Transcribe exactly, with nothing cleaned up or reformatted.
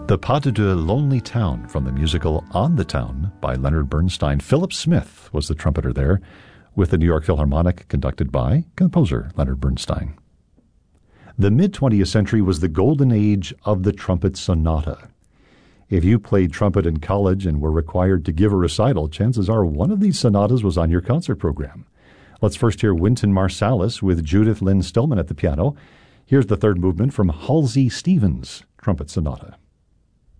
The Pas de Lonely Town from the musical On the Town by Leonard Bernstein. Philip Smith was the trumpeter there, with the New York Philharmonic conducted by composer Leonard Bernstein. The mid-twentieth century was the golden age of the trumpet sonata. If you played trumpet in college and were required to give a recital, chances are one of these sonatas was on your concert program. Let's first hear Wynton Marsalis with Judith Lynn Stillman at the piano. Here's the third movement from Halsey Stevens' Trumpet Sonata.